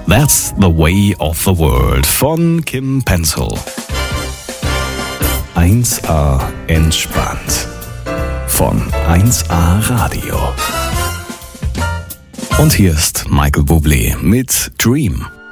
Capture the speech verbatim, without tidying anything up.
That's the Way of the World von Kim Pencil. eins A entspannt von eins A Radio. Und hier ist Michael Bublé mit Dream.